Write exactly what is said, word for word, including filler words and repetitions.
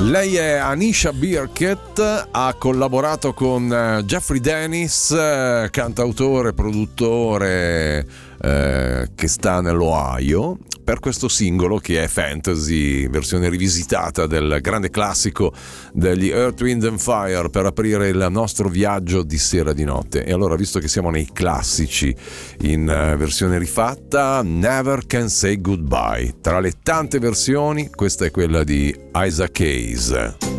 Lei è Anisha Birkett, ha collaborato con Jeffrey Dennis, cantautore, produttore eh, che sta nell'Ohio, per questo singolo che è Fantasy, versione rivisitata del grande classico degli Earth, Wind and Fire, per aprire il nostro viaggio di sera di notte. E allora, visto che siamo nei classici in versione rifatta, Never Can Say Goodbye. Tra le tante versioni, questa è quella di Isaac Hayes.